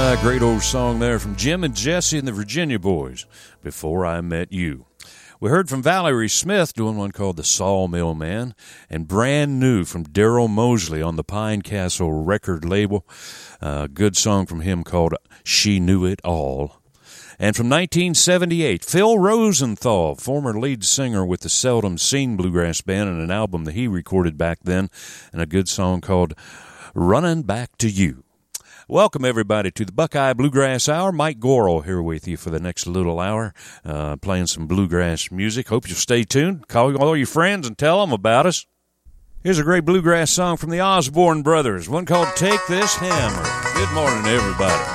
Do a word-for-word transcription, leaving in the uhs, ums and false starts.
Ah, great old song there from Jim and Jesse and the Virginia Boys, Before I Met You. We heard from Valerie Smith doing one called The Sawmill Man, and brand new from Daryl Mosley on the Pine Castle record label. A uh, good song from him called She Knew It All. And from nineteen seventy-eight, Phil Rosenthal, former lead singer with the Seldom Seen Bluegrass Band, and an album that he recorded back then, and a good song called Runnin' Back to You. Welcome, everybody, to the Buckeye Bluegrass Hour. Mike Gorel here with you for the next little hour, uh, playing some bluegrass music. Hope you'll stay tuned. Call all your friends and tell them about us. Here's a great bluegrass song from the Osborne Brothers, one called Take This Hammer. Good morning, everybody.